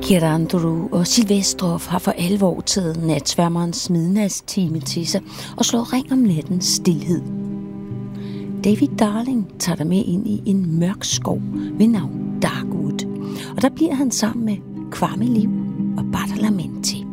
Kirandru og Silvestrov har for alvor taget natsværmerens midnatstime til sig og slår ring om nattens stilhed. David Darling tager dig med ind i en mørk skov ved navn Darkwood, og der bliver han sammen med Kwame Liv og Badalamenti.